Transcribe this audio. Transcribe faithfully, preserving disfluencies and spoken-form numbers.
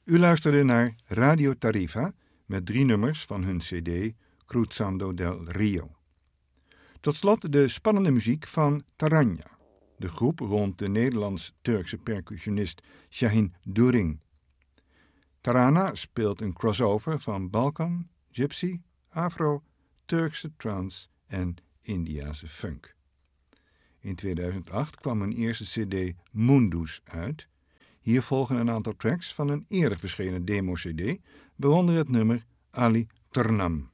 U luisterde naar Radio Tarifa met drie nummers van hun cd Cruzando del Rio. Tot slot de spannende muziek van Taranja, de groep rond de Nederlands-Turkse percussionist Shahin During. Tarana speelt een crossover van Balkan, Gypsy, Afro, Turkse trance en Indiase funk. In tweeduizend acht kwam hun eerste cd Mundus uit. Hier volgen een aantal tracks van een eerder verschenen demo-cd, waaronder het nummer Ali Ternam.